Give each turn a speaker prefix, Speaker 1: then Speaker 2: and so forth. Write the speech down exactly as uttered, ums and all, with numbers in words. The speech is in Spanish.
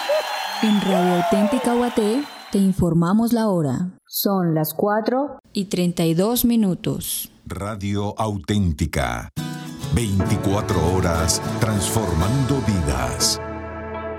Speaker 1: En Radio Auténtica Guaté te informamos la hora.
Speaker 2: Son las cuatro
Speaker 1: y treinta y dos minutos.
Speaker 3: Radio Auténtica. veinticuatro horas transformando vidas.